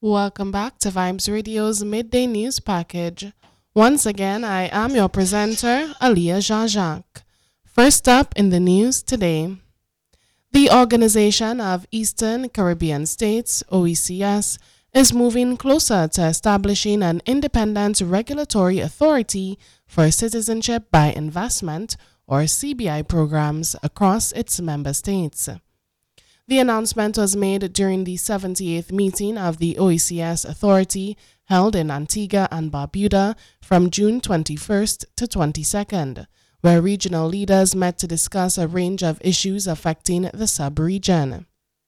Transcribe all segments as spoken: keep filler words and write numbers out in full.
Welcome back to Vibes Radio's Midday News Package. Once again, I am your presenter, Aliyah Jean-Jacques. First up in the news today, the Organization of Eastern Caribbean States, O E C S, is moving closer to establishing an independent regulatory authority for citizenship by investment, or C B I programs across its member states. The announcement was made during the seventy-eighth meeting of the O E C S Authority held in Antigua and Barbuda from June twenty-first to twenty-second, where regional leaders met to discuss a range of issues affecting the sub-region.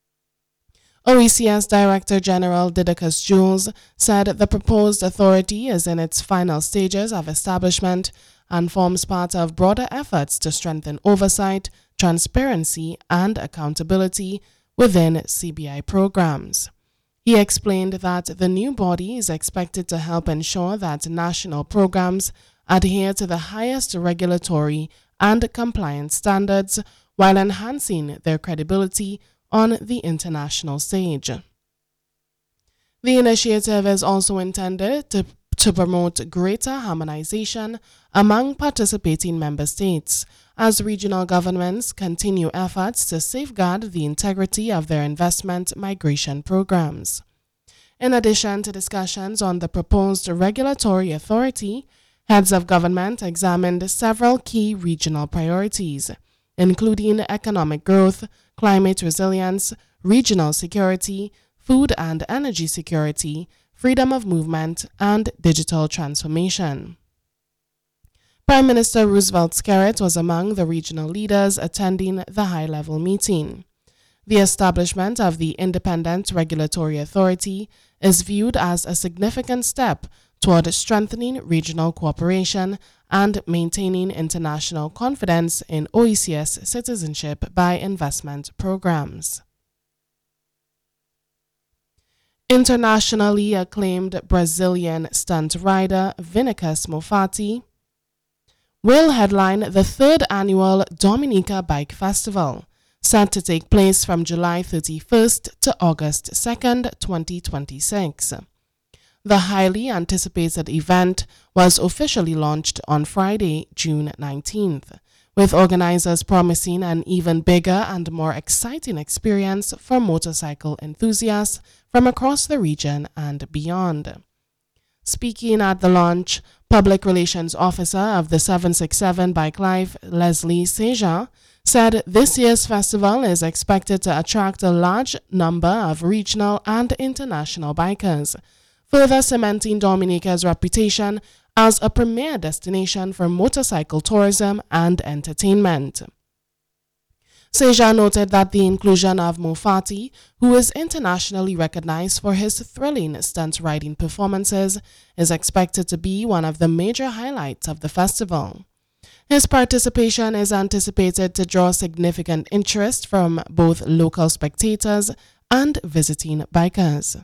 O E C S Director General Didacus Jules said the proposed authority is in its final stages of establishment and forms part of broader efforts to strengthen oversight, transparency, and accountability within C B I programs. He explained that the new body is expected to help ensure that national programs adhere to the highest regulatory and compliance standards while enhancing their credibility on the international stage. The initiative is also intended to, to promote greater harmonization among participating member states as regional governments continue efforts to safeguard the integrity of their investment migration programs. In addition to discussions on the proposed regulatory authority, heads of government examined several key regional priorities, including economic growth, climate resilience, regional security, food and energy security, freedom of movement, and digital transformation. Prime Minister Roosevelt Skerrit was among the regional leaders attending the high-level meeting. The establishment of the Independent Regulatory Authority is viewed as a significant step toward strengthening regional cooperation and maintaining international confidence in O E C S citizenship by investment programs. Internationally acclaimed Brazilian stunt rider Vinicius Mofatti will headline the third annual Dominica Bike Festival, set to take place from July thirty-first to August second, twenty twenty-six. The highly anticipated event was officially launched on Friday, June nineteenth, with organizers promising an even bigger and more exciting experience for motorcycle enthusiasts from across the region and beyond. Speaking at the launch, Public Relations Officer of the seven sixty-seven Bike Life, Leslie Seja, said this year's festival is expected to attract a large number of regional and international bikers, further cementing Dominica's reputation as a premier destination for motorcycle tourism and entertainment. Seja noted that the inclusion of Mofatti, who is internationally recognized for his thrilling stunt riding performances, is expected to be one of the major highlights of the festival. His participation is anticipated to draw significant interest from both local spectators and visiting bikers.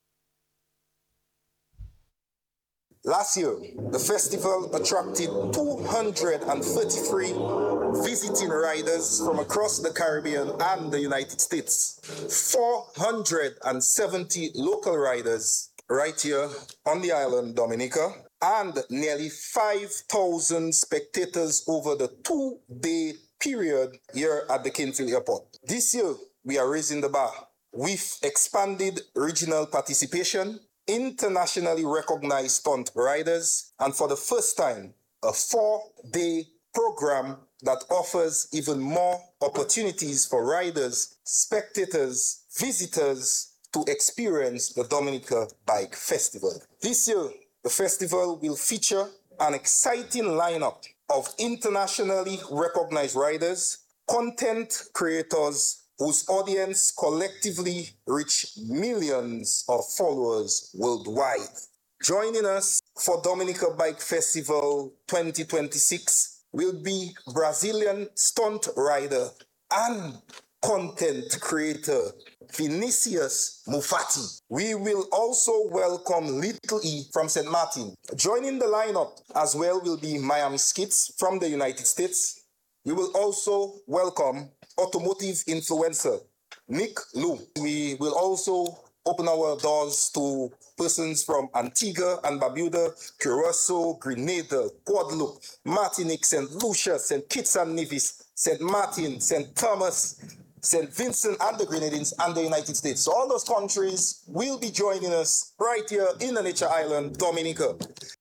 Last year, the festival attracted two hundred thirty-three visiting riders from across the Caribbean and the United States, four hundred seventy local riders right here on the island Dominica, and nearly five thousand spectators over the two-day period here at the Kingsfield Airport. This year, we are raising the bar. We've expanded regional participation, internationally recognized stunt riders, and for the first time, a four-day program that offers even more opportunities for riders, spectators, visitors to experience the Dominica Bike Festival. This year, the festival will feature an exciting lineup of internationally recognized riders, content creators, whose audience collectively reach millions of followers worldwide. Joining us for Dominica Bike Festival twenty twenty-six will be Brazilian stunt rider and content creator Vinicius Mofatti. We will also welcome Little E from Saint Martin. Joining the lineup as well will be Miami Skits from the United States. We will also welcome automotive influencer Nick Lu. We will also open our doors to persons from Antigua and Barbuda, Curacao, Grenada, Guadeloupe, Martinique, Saint Lucia, Saint Kitts and Nevis, Saint Martin, Saint Thomas, Saint Vincent and the Grenadines and the United States. So all those countries will be joining us right here in the nature island, Dominica.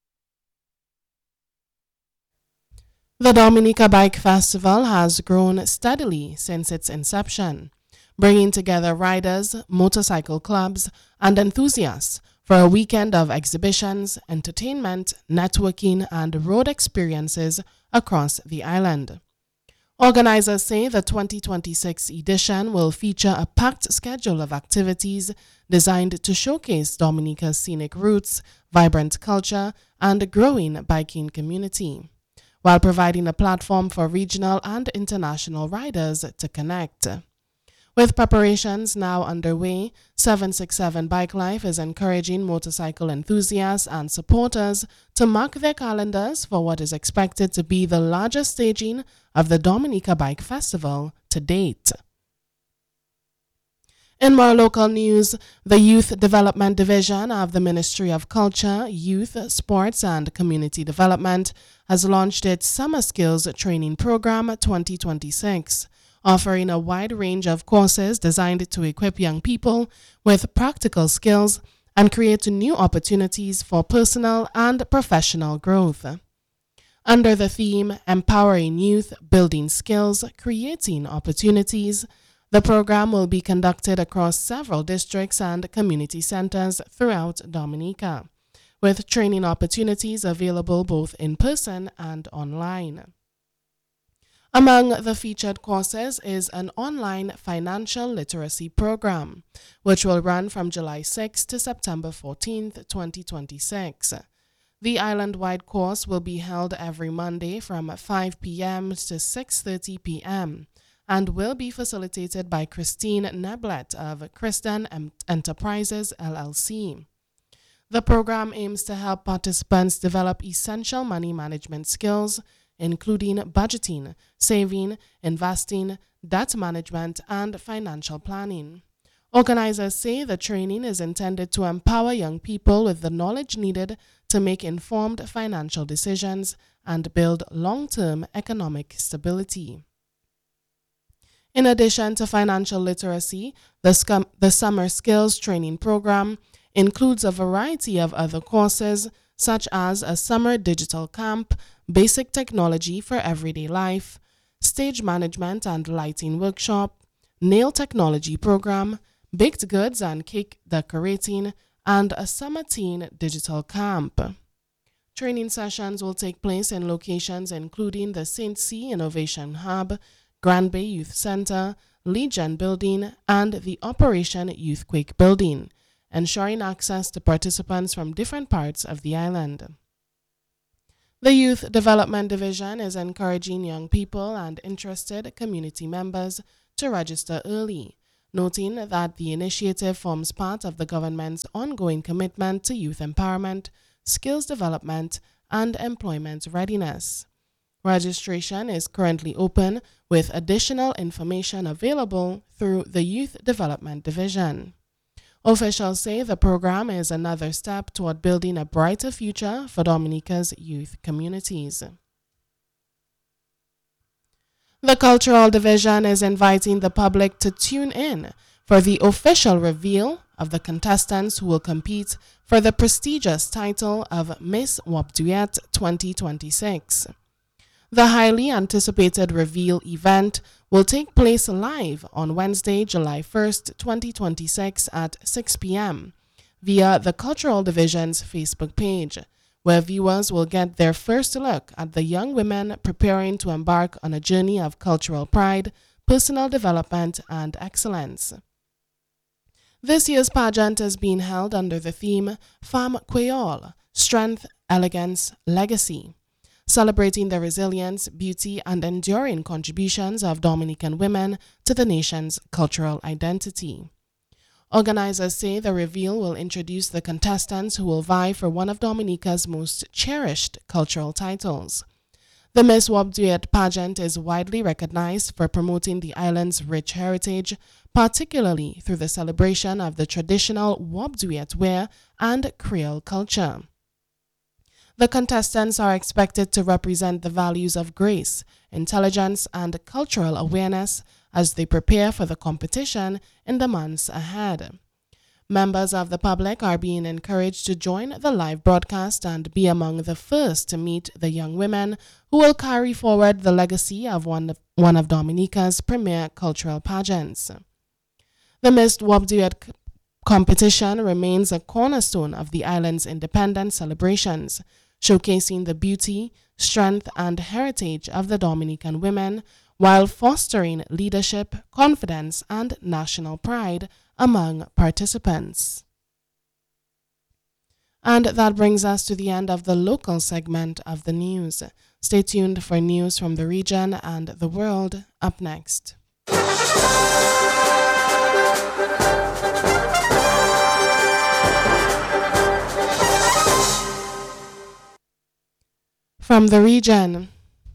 The Dominica Bike Festival has grown steadily since its inception, bringing together riders, motorcycle clubs, and enthusiasts for a weekend of exhibitions, entertainment, networking, and road experiences across the island. Organizers say the twenty twenty-six edition will feature a packed schedule of activities designed to showcase Dominica's scenic roots, vibrant culture, and growing biking community, while providing a platform for regional and international riders to connect. With preparations now underway, seven sixty-seven Bike Life is encouraging motorcycle enthusiasts and supporters to mark their calendars for what is expected to be the largest staging of the Dominica Bike Festival to date. In more local news, the Youth Development Division of the Ministry of Culture, Youth, Sports and Community Development has launched its Summer Skills Training Program twenty twenty-six, offering a wide range of courses designed to equip young people with practical skills and create new opportunities for personal and professional growth. Under the theme Empowering Youth, Building Skills, Creating Opportunities, the program will be conducted across several districts and community centers throughout Dominica, with training opportunities available both in person and online. Among the featured courses is an online financial literacy program, which will run from July sixth to September fourteenth, twenty twenty-six. The island-wide course will be held every Monday from five p.m. to six thirty p.m. and will be facilitated by Christine Neblet of Christen Enterprises, L L C. The program aims to help participants develop essential money management skills, including budgeting, saving, investing, debt management, and financial planning. Organizers say the training is intended to empower young people with the knowledge needed to make informed financial decisions and build long-term economic stability. In addition to financial literacy, the, scum- the Summer Skills Training Program includes a variety of other courses, such as a summer digital camp, basic technology for everyday life, stage management and lighting workshop, nail technology program, baked goods and cake decorating, and a summer teen digital camp. Training sessions will take place in locations including the Saint C Innovation Hub, Grand Bay Youth Center, Legion Building, and the Operation Youthquake Building, ensuring access to participants from different parts of the island. The Youth Development Division is encouraging young people and interested community members to register early, noting that the initiative forms part of the government's ongoing commitment to youth empowerment, skills development, and employment readiness. Registration is currently open, with additional information available through the Youth Development Division. Officials say the program is another step toward building a brighter future for Dominica's youth communities. The Cultural Division is inviting the public to tune in for the official reveal of the contestants who will compete for the prestigious title of Miss Wapduet twenty twenty-six. The highly anticipated reveal event will take place live on Wednesday, July first, twenty twenty-six at six p.m. via the Cultural Division's Facebook page, where viewers will get their first look at the young women preparing to embark on a journey of cultural pride, personal development, and excellence. This year's pageant is being held under the theme Femme Creole, Strength, Elegance, Legacy, celebrating the resilience, beauty, and enduring contributions of Dominican women to the nation's cultural identity. Organizers say the reveal will introduce the contestants who will vie for one of Dominica's most cherished cultural titles. The Miss Wapduet pageant is widely recognized for promoting the island's rich heritage, particularly through the celebration of the traditional Wobduet wear and Creole culture. The contestants are expected to represent the values of grace, intelligence, and cultural awareness as they prepare for the competition in the months ahead. Members of the public are being encouraged to join the live broadcast and be among the first to meet the young women who will carry forward the legacy of one of, one of Dominica's premier cultural pageants. The Miss Wobduet competition remains a cornerstone of the island's independence celebrations, showcasing the beauty, strength, and heritage of the Dominican women while fostering leadership, confidence, and national pride among participants. And that brings us to the end of the local segment of the news. Stay tuned for news from the region and the world up next. From the region,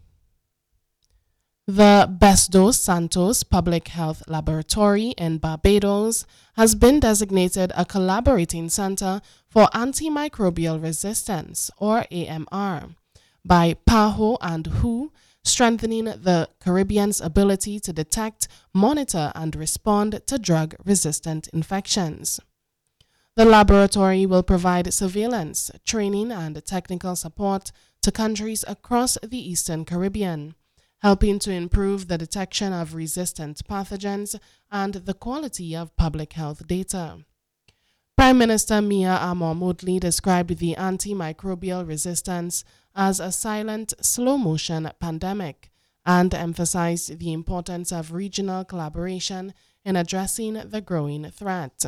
the Best Dos Santos Public Health Laboratory in Barbados has been designated a collaborating center for antimicrobial resistance, or A M R, by P A H O and W H O, strengthening the Caribbean's ability to detect, monitor, and respond to drug-resistant infections. The laboratory will provide surveillance, training, and technical support to countries across the Eastern Caribbean, helping to improve the detection of resistant pathogens and the quality of public health data. Prime Minister Mia Amor-Motley described the antimicrobial resistance as a silent, slow-motion pandemic and emphasized the importance of regional collaboration in addressing the growing threat.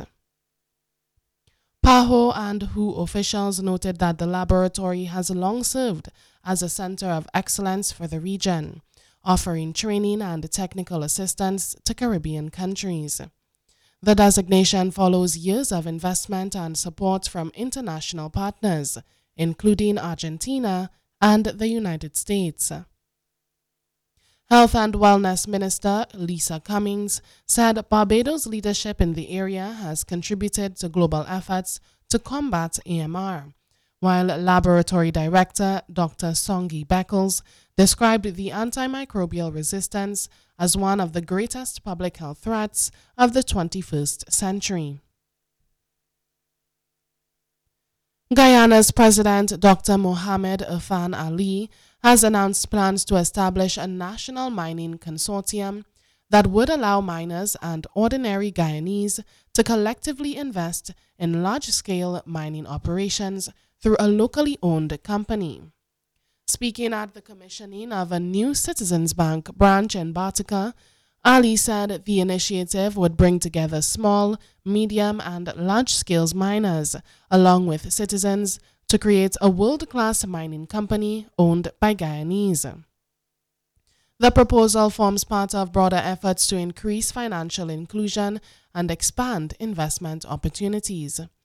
P A H O and W H O officials noted that the laboratory has long served as a center of excellence for the region, offering training and technical assistance to Caribbean countries. The designation follows years of investment and support from international partners, including Argentina and the United States. Health and Wellness Minister Lisa Cummings said Barbados' leadership in the area has contributed to global efforts to combat A M R, while Laboratory Director Doctor Songi Beckles described the antimicrobial resistance as one of the greatest public health threats of the twenty-first century. Guyana's President Doctor Mohamed Irfan Ali has announced plans to establish a national mining consortium that would allow miners and ordinary Guyanese to collectively invest in large-scale mining operations through a locally owned company. Speaking at the commissioning of a new Citizens Bank branch in Bartica, Ali said the initiative would bring together small, medium, and large-scale miners, along with citizens, to create a world-class mining company owned by Guyanese. The proposal forms part of broader efforts to increase financial inclusion and expand investment opportunities.